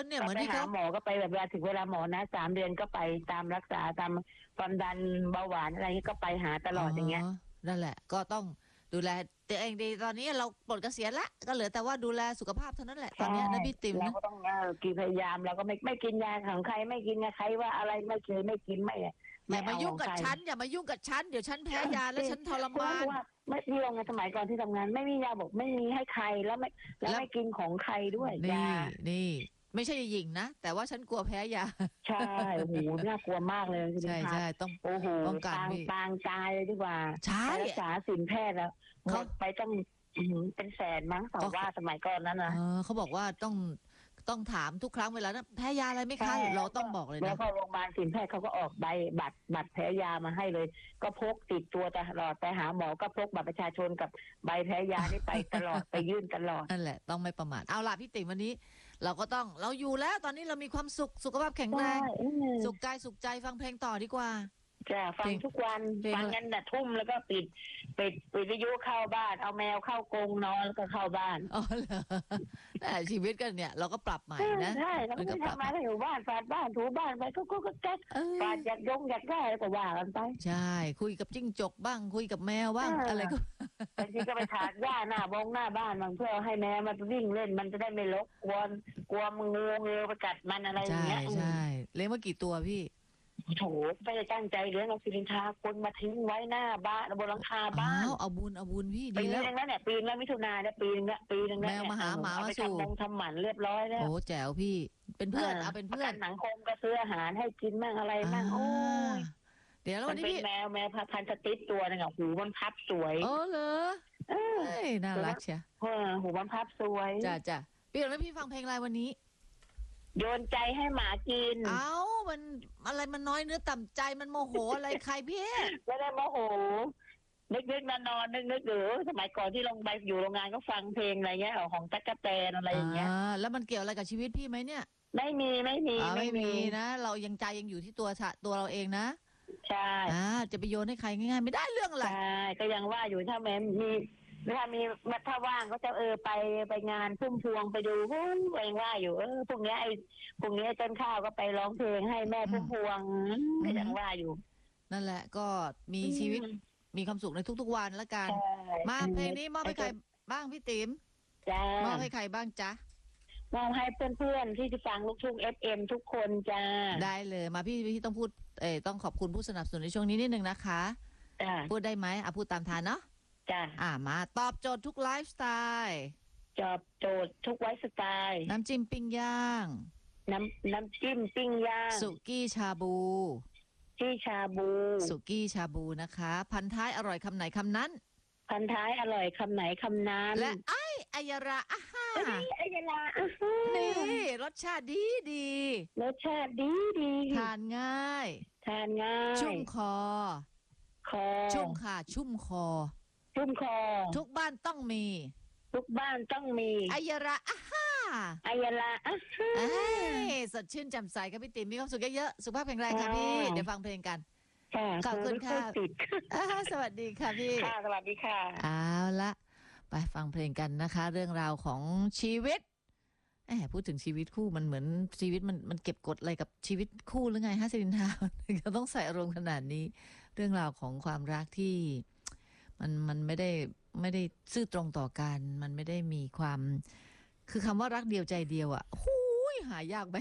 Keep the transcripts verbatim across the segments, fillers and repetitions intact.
เนี่ยเหมือนไปที่เขาหาหมอก็ไปแบบเวลาถึงเวลาหมอนะสามเดือนก็ไปตามรักษาตามความดันเบาหวานอะไรนี้ก็ไปหาตลอดอย่างเงี้ยนั่นแหละก็ต้องดูแลตัวเองดีตอนนี้เราปลดเกษียณละก็เหลือแต่ว่าดูแลสุขภาพเท่านั้นแหละตอนนี้นะพี่ติ๋มเรานะก็ต้องเออกินพยายามเราก็ไม่ไม่กินยาของใครไม่กินใครว่าอะไรไม่เคยไม่กินไม่อไม่ย่ามาเอายุ่งกับของใครฉันอย่ามายุ่งกับฉันเดี๋ยวฉันแพ้ยาแล้วฉันทรมานว่าไม่พี่ลงในสมัยก่อนที่ทำงานไม่มียาบอกไม่มีให้ใครแล้วไม่แล้วไม่กินของใครด้วยยานี่ไม่ใช่หญิงนะแต่ว่าฉันกลัวแพ้ยาใช่โอ้โหน่ากลัวมากเลยใช่ใช่ต้องโอ้โหป้องกันปางพี่ปางตายเลยดีกว่าใช่รักษาสินแพทย์แล้วหมดไปต้องเป็นแสนมั้งสาวว่าสมัยก่อนนั้นนะเขาบอกว่าต้องต้องถามทุกครั้งเวลานะแพ้ยาอะไรไหมคะเราต้องบอกเลยนะแล้วพอโรงพยาบาลสินแพทย์เขาก็ออกใบบัตรบัตรแพ้ยามาให้เลยก็พกติดตัวตลอดไปหาหมอก็พกบัตรประชาชนกับใบแพ้ยานี่ไปตลอดไปยื่นตลอดนั่นแหละต้องไม่ประมาทเอาล่ะพี่ติ๋มวันนี้เราก็ต้องเราอยู่แล้วตอนนี้เรามีความสุขสุขภาพแข็งแรงสุขกายสุขใจฟังเพลงต่อดีกว่าจะฟังทุกวันฟังกันแต่ทุ่มแล้วก็ปิดปิดปิดวิทยุเข้าบ้านเอาแมวเข้ากรงนอนแล้วก็เข้าบ้านอ๋อเหรอแต่ชีวิตกันเนี่ยเราก็ปรับใหม่นะใช่เราไม่ทำอะไรอยู่บ้านฝาดบ้านถูบ้านไปก็ก็แก๊กฝาดอยากยงอยากได้แล้วก็ว่ากันไปใช่คุยกับจิ้งจกบ้างคุยกับแมวบ้างอะไรก็บางทีก็ไปถากหญ้าหน้าบงหน้าบ้านบางเพื่อให้แมวมันวิ่งเล่นมันจะได้ไม่รบกวนกลัวงูงูไปกัดมันอะไรอย่างเงี้ยใช่เลี้ยงมากี่ตัวพี่โถไม่ได้ตั้งใจเลี้ยงเอาสิรินทาคนมาทิ้งไว้หน้าบ้านบนหลังคาบ้านเอาบุญเอาบุญพี่ดีแล้วปีนึงแล้วเนี่ยปีนึงแล้วมิถุนาเนี่ยปีนึงแล้วปีนึงแล้วแมวมาหาหมามาสู่ทำมงทำหมันเรียบร้อยแล้วโอ้แจ๋วพี่เป็นเพื่อนเอาเป็นเพื่อนหนังคมก็ซื้ออาหารให้กินมั่งอะไรมั่งโอ้ยเดี๋ยวแล้ววันนี้พี่แมวแมวพันธุ์สติ๊ดตัวนึงอ่ะหูมันพับสวยโอ้เหรอเอ้ยน่ารักเชียวเออหูมันพับสวยจ้ะจ้ะพี่แล้วพี่ฟังเพลงอะไรวันนี้โยนใจให้หมากินเอ้ามันอะไรมันน้อยเนื้อต่ำใจมันโมโหอะไรใครพี่ไม่ได้โมโหนึกนึกนอนนอนนึกนึกหรือสมัยก่อนที่ลงไปอยู่โรงงานก็ฟังเพลงอะไรเงี้ยของตั๊กแตนอะไรอย่างเงี้ยแล้วมันเกี่ยวอะไรกับชีวิตพี่ไหมเนี่ยไม่มีไม่มีไม่มีนะเรายังใจยังอยู่ที่ตัวตัวเราเองนะใช่จะไปโยนให้ใครง่ายๆไม่ได้เรื่องอะไรใช่ก็ยังว่าอยู่ถ้าแม้มีถ้ามีถ้าว่างก็จะเออไปไปงานพุ่มพวงไปดูเองว่าอยู่เออพวกนี้ไอ้พวกนี้ต้นข้าวก็ไปร้องเพลงให้แม่พุ่มพวงก็ยังว่าอยู่นั่นแหละก็มีชีวิตมีความสุขในทุกๆวันละกันมาเพลงนี้มอบให้ใครบ้างพี่ติ๋มมอบให้ใครบ้างจ๊ะมอบให้เพื่อนๆที่จะฟังลูกทุ่ง เอฟ เอ็ม ทุกคนจ้าได้เลยมาพี่พี่ต้องพูดเออต้องขอบคุณผู้สนับสนุนในช่วงนี้นิดนึงนะคะพูดได้ไหมอ่ะพูดตามทานเนาะจ้าอ่ามาตอบโจทย์ทุกไลฟ์สไตล์ตอบโจทย์ทุกไลฟ์สไตล์น้ำจิ้มปิ้งย่างน้ำน้ำจิ้มปิ้งย่างสุกี้ชาบูที่ชาบูสุกี้ชาบูนะคะพันท้ายอร่อยคำไหนคำนั้นพันท้ายอร่อยคำไหนคำนั้นและไอ้อายราอาฮาอายราอาฮานี่รสชาติดีดีรสชาติดีดีทานง่ายทานง่ายชุ่มคอคอชุ่มค่ะชุ่มคอชุ่มคอทุกบ้านต้องมีทุกบ้านต้องมีอายราอาฮาอายราอาฮาสดชื่นแจ่มใสครับพี่ติ๋มมีความสุขเยอะๆสุขภาพแข็งแรงค่ะพี่เดี๋ยวฟังเพลงกันขอบคุณค่ะสวัสดีค่ะพี่ค่ะสวัสดีค่ะเอาละไปฟังเพลงกันนะคะเรื่องราวของชีวิตแหมพูดถึงชีวิตคู่มันเหมือนชีวิตมันมันเก็บกดอะไรกับชีวิตคู่หรือไงฮะสิรินทาเราต้องใส่อารมณ์ขนาดนี้เรื่องราวของความรักที่มันมันไม่ได้ไม่ได้ซื่อตรงต่อกันมันไม่ได้มีความคือคำว่ารักเดียวใจเดียวอ่ะหูยหายากไป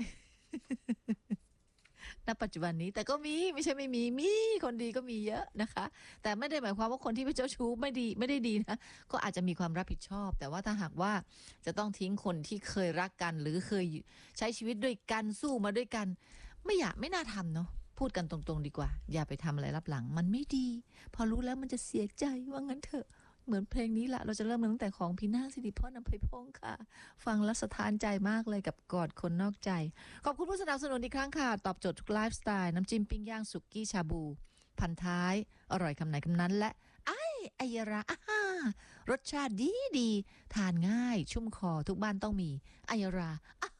ณปัจจุบันนี้แต่ก็มีไม่ใช่ไม่มีมีคนดีก็มีเยอะนะคะแต่ไม่ได้หมายความว่าคนที่เป็นเจ้าชู้ไม่ดีไม่ได้ดีนะก็อาจจะมีความรับผิดชอบแต่ว่าถ้าหากว่าจะต้องทิ้งคนที่เคยรักกันหรือเคยใช้ชีวิตด้วยกันสู้มาด้วยกันไม่อยากไม่น่าทำเนาะพูดกันตรงๆดีกว่าอย่าไปทำอะไรรับหลังมันไม่ดีพอรู้แล้วมันจะเสียใจว่างั้นเถอะเหมือนเพลงนี้ละเราจะเริ่มตั้งแต่ของพี่นาสิริพร อำไพพงศ์ค่ะฟังแล้วสะท้านใจมากเลยกับกอดคนนอกใจขอบคุณผู้สนับสนุนอีกครั้งค่ะตอบโจทย์ทุกไลฟ์สไตล์น้ำจิ้มปิ้งย่างสุกี้ชาบูพันท้ายอร่อยคำไหนคำนั้นและไอ้อายราอาฮารสชาติดีดีทานง่ายชุ่มคอทุกบ้านต้องมีอายราอาฮ